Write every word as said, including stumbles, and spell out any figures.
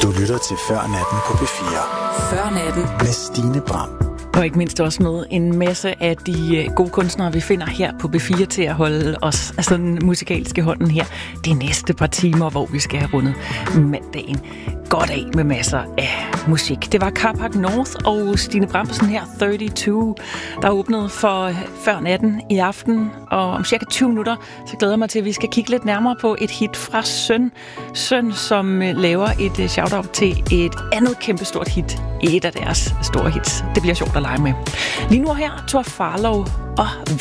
Du lytter til Før Natten på B fire. Før Natten. Med Stine Bram. Og ikke mindst også med en masse af de gode kunstnere, vi finder her på B fire til at holde os af sådan musikalske hånden her de næste par timer, hvor vi skal have rundet mandagen godt af med masser af musik. Det var Carpark North og Stine Bramsen her, treogtredive, der åbnede for Før Natten i aften. Og om cirka tyve minutter, så glæder jeg mig til, at vi skal kigge lidt nærmere på et hit fra Søn. Søn, som laver et shout-out til et andet kæmpestort hit, et af deres store hits. Det bliver sjovt at lege med. Lige nu her, Tor Farlov og